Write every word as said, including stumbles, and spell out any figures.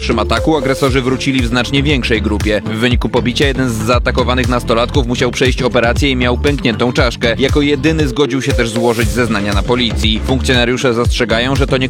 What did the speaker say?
pierwszym ataku agresorzy wrócili w znacznie większej grupie. W wyniku pobicia jeden z zaatakowanych nastolatków musiał przejść operację i miał pękniętą czaszkę. Jako jedyny zgodził się też złożyć zeznania na policji. Funkcjonariusze zastrzegają, że to nie